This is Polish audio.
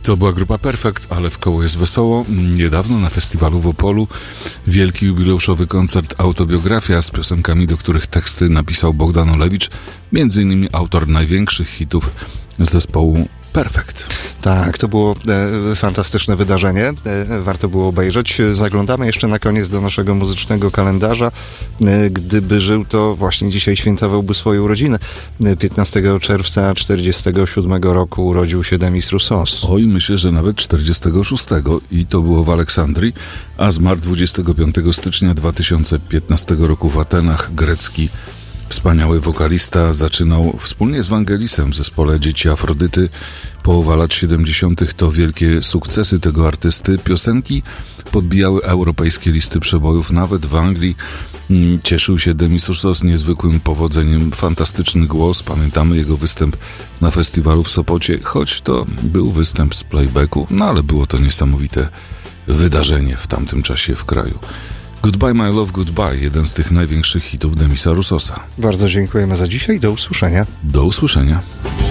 To była grupa Perfekt, ale w koło jest wesoło. Niedawno na festiwalu w Opolu wielki jubileuszowy koncert Autobiografia z piosenkami, do których teksty napisał Bogdan Olewicz, między innymi autor największych hitów zespołu Perfekt. Tak, to było fantastyczne wydarzenie. Warto było obejrzeć. Zaglądamy jeszcze na koniec do naszego muzycznego kalendarza. Gdyby żył, to właśnie dzisiaj świętowałby swoje urodziny. 15 czerwca 1947 roku urodził się Demis Roussos. Oj, myślę, że nawet 46. I to było w Aleksandrii, a zmarł 25 stycznia 2015 roku w Atenach. Grecki wspaniały wokalista, zaczynał wspólnie z Vangelisem w zespole Dzieci Afrodyty. Połowa lat 70. to wielkie sukcesy tego artysty. Piosenki podbijały europejskie listy przebojów, nawet w Anglii. Cieszył się Demis Roussos niezwykłym powodzeniem, fantastyczny głos. Pamiętamy jego występ na festiwalu w Sopocie, choć to był występ z playbacku, no ale było to niesamowite wydarzenie w tamtym czasie w kraju. Goodbye My Love, Goodbye, jeden z tych największych hitów Demisa Roussosa. Bardzo dziękujemy za dzisiaj. Do usłyszenia. Do usłyszenia.